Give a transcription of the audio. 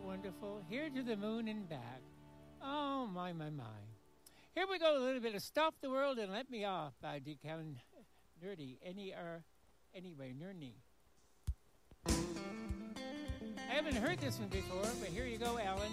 wonderful. Here to the moon and back. Oh, my, my, my. Here we go, a little bit of Stop the World and Let Me Off by Deacon Nerdy. Anyway, Nerdy. I haven't heard this one before, but here you go, Alan.